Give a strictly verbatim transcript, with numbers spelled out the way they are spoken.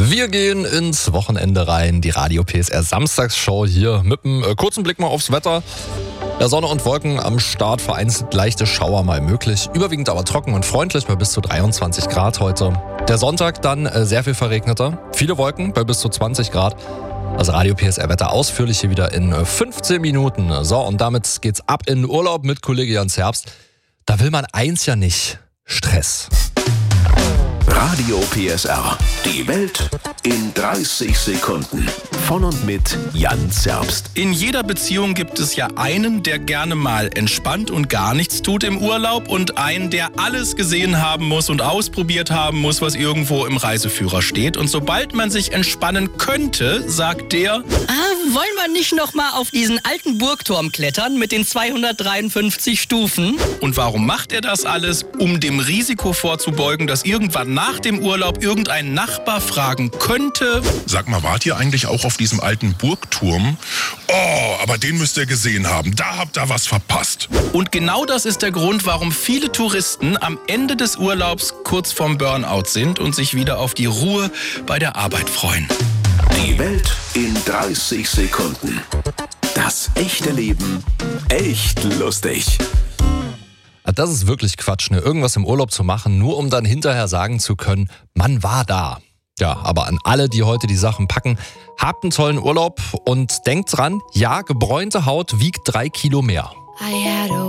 Wir gehen ins Wochenende rein. Die Radio P S R Samstagsshow hier mit einem äh, kurzen Blick mal aufs Wetter. Ja, Sonne und Wolken am Start, vereinzelt leichte Schauer mal möglich. Überwiegend aber trocken und freundlich bei bis zu dreiundzwanzig Grad heute. Der Sonntag dann äh, sehr viel verregneter. Viele Wolken bei bis zu zwanzig Grad. Also Radio P S R Wetter ausführlich hier wieder in fünfzehn Minuten. So, und damit geht's ab in den Urlaub mit Kollege Jans Herbst. Da will man eins ja nicht: Stress. Radio P S R. Die Welt in dreißig Sekunden. Von und mit Jans Herbst. In jeder Beziehung gibt es ja einen, der gerne mal entspannt und gar nichts tut im Urlaub, und einen, der alles gesehen haben muss und ausprobiert haben muss, was irgendwo im Reiseführer steht. Und sobald man sich entspannen könnte, sagt der: Ah, wollen wir nicht noch mal auf diesen alten Burgturm klettern mit den zweihundertdreiundfünfzig Stufen? Und warum macht er das alles? Um dem Risiko vorzubeugen, dass irgendwann nach dem Urlaub irgendein Nachbar fragen könnte: Sag mal, wart ihr eigentlich auch auf diesem alten Burgturm? Oh, aber den müsst ihr gesehen haben. Da habt ihr was verpasst. Und genau das ist der Grund, warum viele Touristen am Ende des Urlaubs kurz vorm Burnout sind und sich wieder auf die Ruhe bei der Arbeit freuen. Die Welt in dreißig Sekunden. Das echte Leben echt lustig. Das ist wirklich Quatsch, ne? Irgendwas im Urlaub zu machen, nur um dann hinterher sagen zu können, man war da. Ja, aber an alle, die heute die Sachen packen, habt einen tollen Urlaub und denkt dran, ja, gebräunte Haut wiegt drei Kilo mehr.